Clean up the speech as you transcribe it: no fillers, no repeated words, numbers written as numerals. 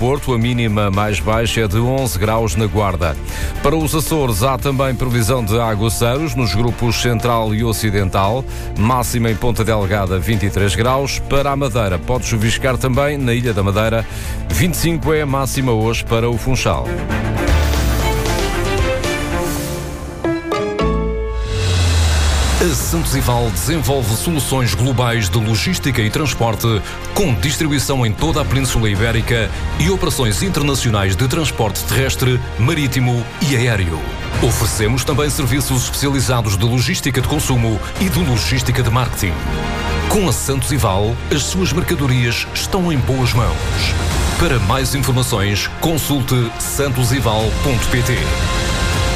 Porto, a mínima mais baixa é de 11 graus na Guarda. Para os Açores há também previsão de aguaceiros nos grupos Central e Ocidental, máxima em Ponta Delgada 23 graus. Para a Madeira pode chuviscar também na Ilha da Madeira, 25 é a máxima hoje para o Funchal. A Santos Ival desenvolve soluções globais de logística e transporte, com distribuição em toda a Península Ibérica e operações internacionais de transporte terrestre, marítimo e aéreo. Oferecemos também serviços especializados de logística de consumo e de logística de marketing. Com a Santos Ival, as suas mercadorias estão em boas mãos. Para mais informações, consulte santosival.pt.